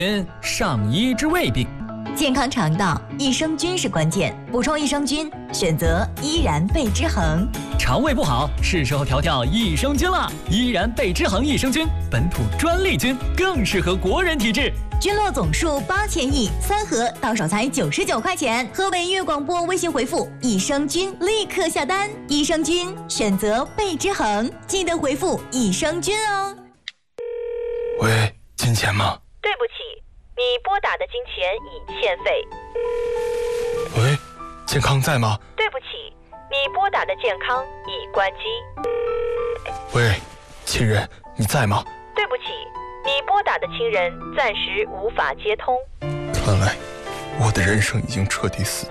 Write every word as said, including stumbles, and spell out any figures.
上医治胃病。 健康肠道，益生菌是关键，补充益生菌，选择依然贝之恒。 肠胃不好，是时候调调益生菌了。依然贝之恒益生菌，本土专利菌，更适合国人体质。 菌落总数八千亿，三盒到手才九十九块钱。河北粤广播微信回复益生菌，立刻下单。益生菌选择贝之恒，记得回复益生菌哦。 喂，金钱吗？ 对不起，你拨打的金钱已欠费。 喂，健康在吗？ 对不起，你拨打的健康已关机。 喂，亲人，你在吗？ 对不起，你拨打的亲人暂时无法接通。 看来我的人生已经彻底死